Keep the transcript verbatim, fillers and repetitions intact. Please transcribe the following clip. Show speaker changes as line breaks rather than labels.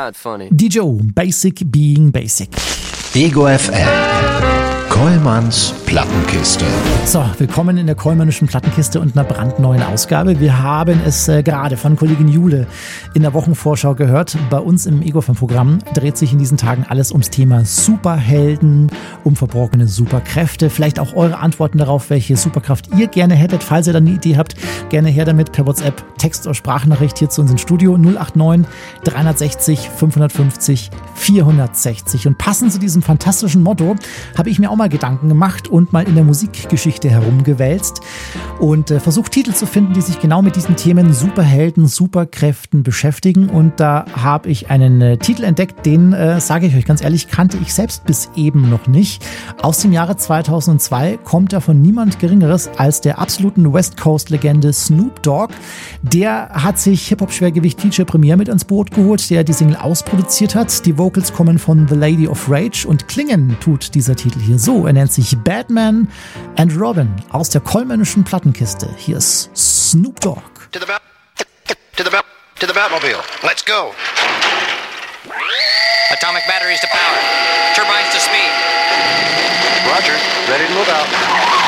not funny.
D J, Basic Being Basic.
Ego F M. Kollmanns Plattenkiste.
So, willkommen in der Kollmannischen Plattenkiste und einer brandneuen Ausgabe. Wir haben es äh, gerade von Kollegin Jule in der Wochenvorschau gehört. Bei uns im Ego F M-Programm dreht sich in diesen Tagen alles ums Thema Superhelden, um verborgene Superkräfte. Vielleicht auch eure Antworten darauf, welche Superkraft ihr gerne hättet. Falls ihr dann eine Idee habt, gerne her damit per WhatsApp, Text- oder Sprachnachricht hier zu uns ins Studio null acht neun dreihundertsechzig fünfhundertfünfzig vierhundertsechzig. Und passend zu diesem fantastischen Motto habe ich mir auch mal Gedanken gemacht und mal in der Musikgeschichte herumgewälzt und äh, versucht Titel zu finden, die sich genau mit diesen Themen Superhelden, Superkräften beschäftigen. Und da habe ich einen äh, Titel entdeckt, den, äh, sage ich euch ganz ehrlich, kannte ich selbst bis eben noch nicht. Aus dem Jahre zweitausendzwei kommt er von niemand Geringeres als der absoluten West Coast-Legende Snoop Dogg. Der hat sich Hip-Hop-Schwergewicht D J Premier mit ins Boot geholt, der die Single ausproduziert hat. Die Vocals kommen von The Lady of Rage und klingen tut dieser Titel hier so. Er nennt sich Batman and Robin aus der Kollmannischen Plattenkiste. Hier ist Snoop Dogg.
To the, to the, to the Batmobile. Let's go.
Atomic batteries to power. Turbines to speed.
Roger. Ready to move out.